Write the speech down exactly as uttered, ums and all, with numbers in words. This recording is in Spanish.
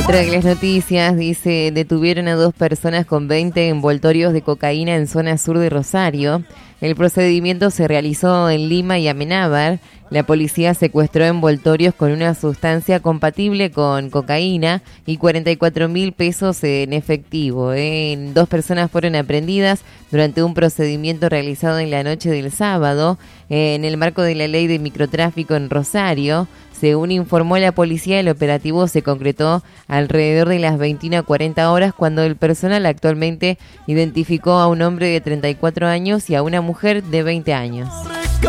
Otra de las noticias dice, detuvieron a dos personas con veinte envoltorios de cocaína en zona sur de Rosario. El procedimiento se realizó en Lima y Amenábar. La policía secuestró envoltorios con una sustancia compatible con cocaína y cuarenta y cuatro mil pesos en efectivo. ¿eh? Dos personas fueron aprehendidas durante un procedimiento realizado en la noche del sábado eh, en el marco de la ley de microtráfico en Rosario. Según informó la policía, el operativo se concretó alrededor de las veintiuna a cuarenta horas cuando el personal actualmente identificó a un hombre de treinta y cuatro años y a una mujer de veinte años.